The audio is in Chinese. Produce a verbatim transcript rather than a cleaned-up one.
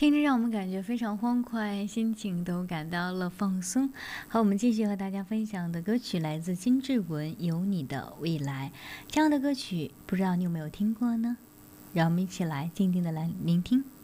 听着让我们感觉非常欢快，心情都感到了放松。好，我们继续和大家分享的歌曲来自金志文《有你的未来》。这样的歌曲，不知道你有没有听过呢？让我们一起来静静的来聆听。